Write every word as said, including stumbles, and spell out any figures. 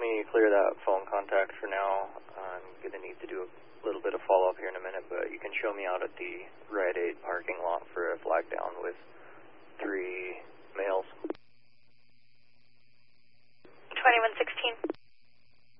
me clear that phone contact for now. I'm going to need to do a little bit of follow-up here in a minute, but you can show me out at the Rite Aid parking lot for a flag down with